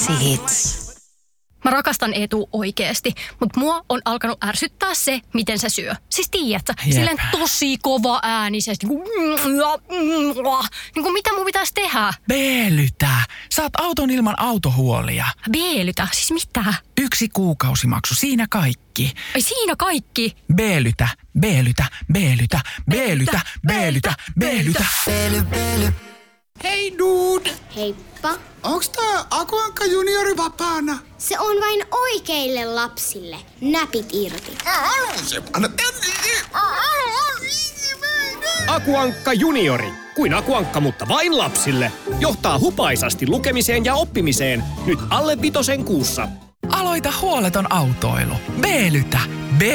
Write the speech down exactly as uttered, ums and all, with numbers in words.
Miksi hits? Mä rakastan Eetu oikeesti, mutta mua on alkanut ärsyttää se, miten se syö. Siis tiedätkö, silleen tosi kova äänisesti. Niin kuin mitä mun pitäisi tehdä? Beelytä. Saat auton ilman autohuolia. Beelytä? Siis mitä? Yksi kuukausimaksu, siinä kaikki. Ai siinä kaikki? Beelytä, beelytä, beelytä, beelytä, beelytä, beelytä. Beely, beely. Hei dude! Heippa. Onks tää Akuankka juniori vapaana? Se on vain oikeille lapsille. Näpit irti. Anna tänne! Akuankka juniori. Kuin Akuankka, mutta vain lapsille. Johtaa hupaisasti lukemiseen ja oppimiseen. Nyt alle vitosen kuussa. Aloita huoleton autoilu. Beelytä,